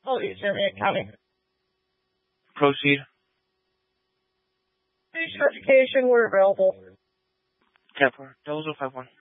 Police Area County. Proceed. Police verification were available. 10-4, 0051.